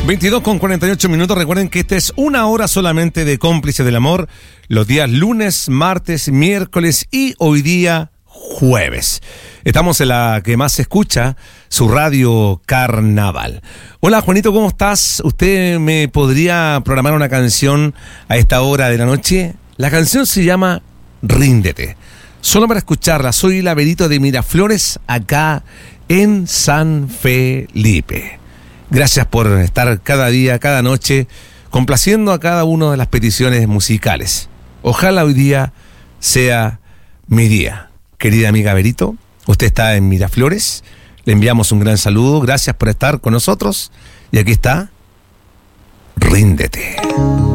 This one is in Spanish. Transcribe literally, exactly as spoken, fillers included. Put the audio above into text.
veintidós con cuarenta y ocho minutos. Recuerden que esta es una hora solamente de Cómplices del Amor, los días lunes, martes, miércoles y hoy día jueves. Estamos en la que más se escucha, su radio Carnaval. Hola Juanito, ¿cómo estás? ¿Usted me podría programar una canción a esta hora de la noche? La canción se llama Ríndete. Solo para escucharla, soy Laberito de Miraflores, acá en San Felipe. Gracias por estar cada día, cada noche, complaciendo a cada una de las peticiones musicales. Ojalá hoy día sea mi día. Querida amiga Berito, usted está en Miraflores, le enviamos un gran saludo, gracias por estar con nosotros, y aquí está, Ríndete.